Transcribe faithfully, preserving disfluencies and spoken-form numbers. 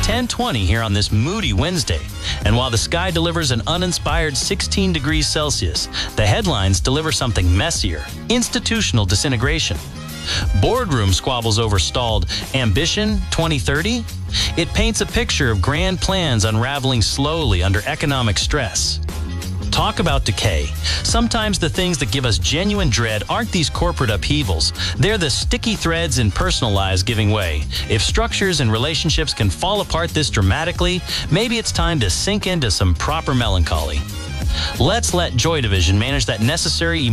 ten twenty here on this moody Wednesday. And while the sky delivers an uninspired sixteen degrees Celsius, the headlines deliver something messier: institutional disintegration. Boardroom squabbles over stalled Ambition twenty thirty. It paints a picture of grand plans unraveling slowly under economic stress. Talk about decay. Sometimes the things that give us genuine dread aren't these corporate upheavals. They're the sticky threads in personal lives giving way. If structures and relationships can fall apart this dramatically, maybe it's time to sink into some proper melancholy. Let's let Joy Division manage that necessary